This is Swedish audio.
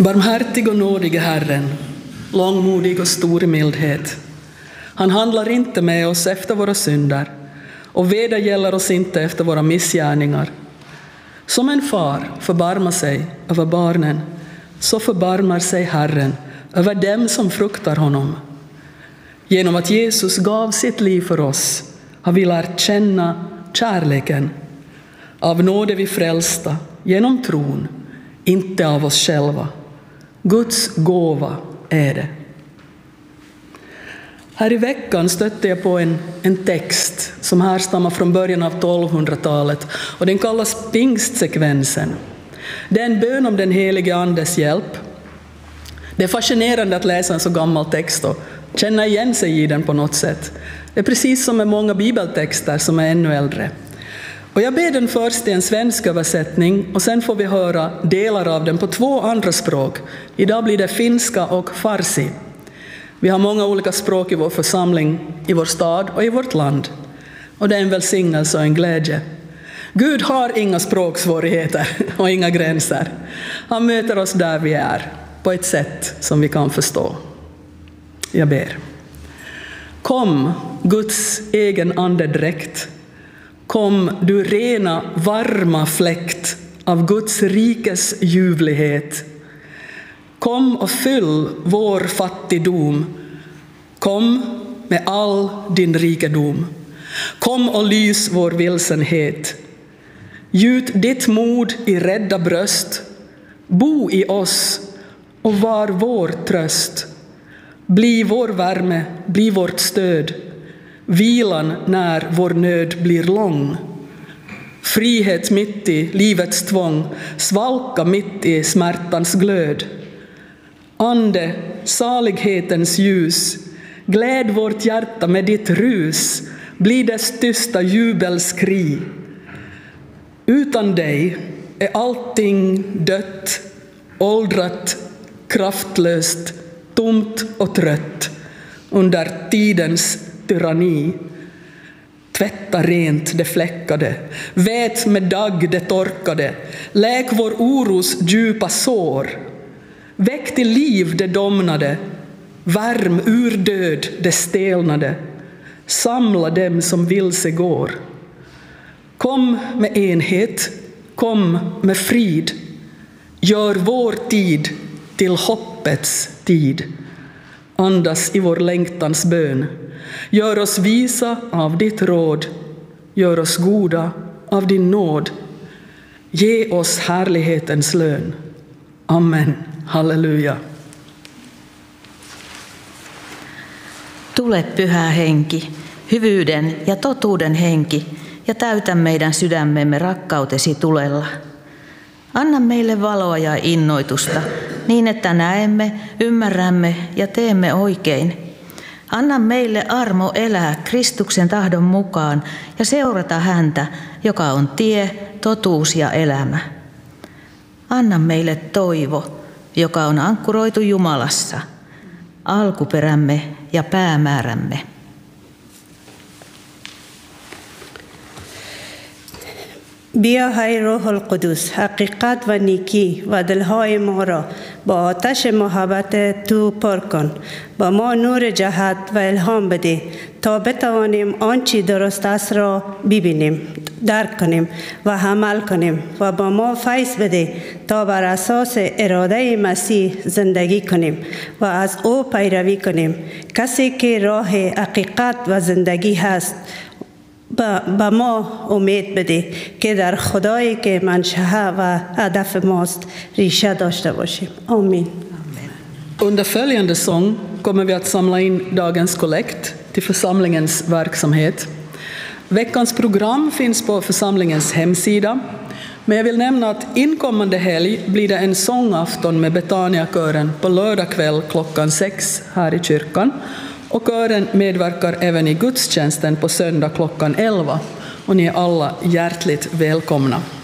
Barmhärtig och nådig är Herren, långmodig och stor i mildhet. Han handlar inte med oss efter våra synder och vedergäller oss inte efter våra missgärningar. Som en far förbarmar sig över barnen, så förbarmar sig Herren över dem som fruktar honom. Genom att Jesus gav sitt liv för oss har vi lärt känna kärleken. Av nåd är vi frälsta genom tron, inte av oss själva. Guds gåva är det. Här i veckan stötte jag på en text som härstammar från början av 1200-talet och den kallas pingstsekvensen. Det är en bön om den helige andes hjälp. Det är fascinerande att läsa en så gammal text och känna igen sig i den på något sätt. Det är precis som med många bibeltexter som är ännu äldre. Och jag ber den först i en svensk översättning och sen får vi höra delar av den på 2 andra språk. Idag blir det finska och farsi. Vi har många olika språk i vår församling, i vår stad och i vårt land. Och det är en välsignelse och en glädje. Gud har inga språksvårigheter och inga gränser. Han möter oss där vi är, på ett sätt som vi kan förstå. Jag ber. Kom, Guds egen andedräkt. Kom, du rena, varma fläkt av Guds rikes ljuvlighet. Kom och fyll vår fattigdom. Kom med all din rikedom. Kom och lys vår vilsenhet. Gjut ditt mod i rädda bröst. Bo i oss och var vår tröst. Bli vår värme, bli vårt stöd. Vilan när vår nöd blir lång. Frihet mitt i livets tvång. Svalka mitt i smärtans glöd. Ande, salighetens ljus. Gläd vårt hjärta med ditt rus. Bli dess tysta jubelskri. Utan dig är allting dött, åldrat, kraftlöst, tomt och trött under tidens tyranni. Tvätta rent det fläckade, vät med dagg det torkade, läk vår oros djupa sår. Väck till liv det domnade, värm ur död det stelnade, samla dem som vilse går. Kom med enhet, kom med frid, gör vår tid till hoppets tid. Andas i vår längtans bön, gör oss visa av ditt råd, gör oss goda av din nåd. Ge oss härlighetens lön. Amen. Halleluja. Tule Pyhä Henki, hyvyyden ja totuuden henki, ja täytä meidän sydämemme rakkautesi tulella. Anna meille valoa ja innoitusta, niin että näemme, ymmärrämme ja teemme oikein. Anna meille armo elää Kristuksen tahdon mukaan ja seurata häntä, joka on tie, totuus ja elämä. Anna meille toivo, joka on ankkuroitu Jumalassa, alkuperämme ja päämäärämme. بیا های روح القدس حقیقت و نیکی و دلهای ما را با آتش محبت تو پر کن. با ما نور جهت و الهام بده تا بتوانیم آنچه درست است را ببینیم، درک کنیم و عمل کنیم و با ما فیض بده تا بر اساس اراده مسیح زندگی کنیم و از او پیروی کنیم. کسی که راه حقیقت و زندگی هست با ما امید بده که در خدایی که منشأ و هدف ماست ریشه داشته باشیم. آمین. Under följande sång kommer vi att samla in dagens kollekt till församlingens verksamhet. Veckans program finns på församlingens hemsida. Men jag vill nämna att inkommande helg blir det en sångafton med Betania-kören på lördag kväll klockan 6 här i kyrkan. Och kören medverkar även i gudstjänsten på söndag klockan 11. Och ni är alla hjärtligt välkomna.